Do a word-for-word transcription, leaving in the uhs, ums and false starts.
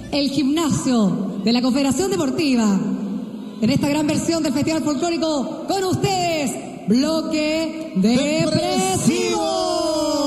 el gimnasio de la Confederación Deportiva. En esta gran versión del Festival Folclórico, con ustedes, Bloque Depresivo.